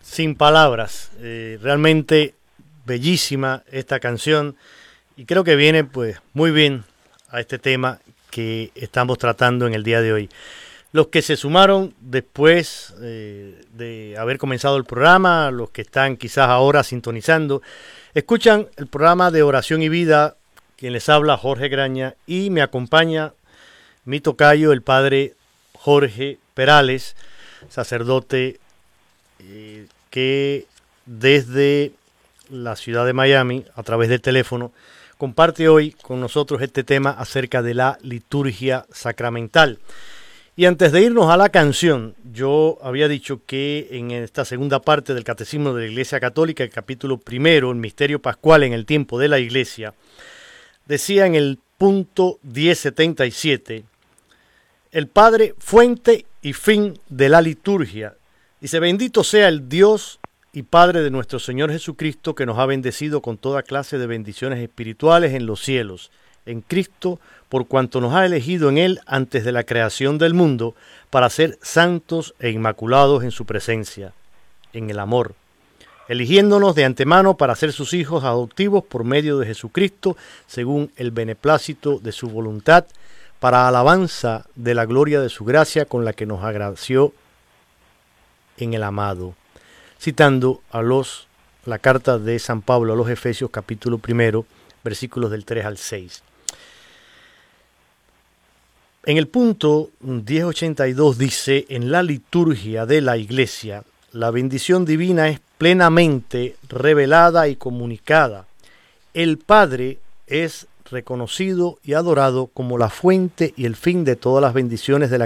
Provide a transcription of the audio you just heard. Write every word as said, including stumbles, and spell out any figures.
Sin palabras, eh, realmente bellísima esta canción y creo que viene pues muy bien a este tema que estamos tratando en el día de hoy. Los que se sumaron después eh, de haber comenzado el programa, los que están quizás ahora sintonizando, escuchan el programa de Oración y Vida, quien les habla Jorge Graña, y me acompaña mi tocayo, el padre Jorge Perales, sacerdote eh, que desde la ciudad de Miami, a través del teléfono, comparte hoy con nosotros este tema acerca de la liturgia sacramental. Y antes de irnos a la canción, yo había dicho que en esta segunda parte del Catecismo de la Iglesia Católica, el capítulo primero, el misterio pascual en el tiempo de la Iglesia, decía en el punto diez setenta y siete, el Padre, fuente y fin de la liturgia. Dice, bendito sea el Dios y Padre de nuestro Señor Jesucristo, que nos ha bendecido con toda clase de bendiciones espirituales en los cielos, en Cristo, por cuanto nos ha elegido en Él antes de la creación del mundo, para ser santos e inmaculados en su presencia, en el amor, eligiéndonos de antemano para ser sus hijos adoptivos por medio de Jesucristo, según el beneplácito de su voluntad, para alabanza de la gloria de su gracia con la que nos agració en el amado. Citando a los, la carta de San Pablo a los Efesios, capítulo primero, versículos del tres al seis. En el punto diez ochenta y dos dice, en la liturgia de la Iglesia, la bendición divina es plenamente revelada y comunicada. El Padre es reconocido y adorado como la fuente y el fin de todas las bendiciones de la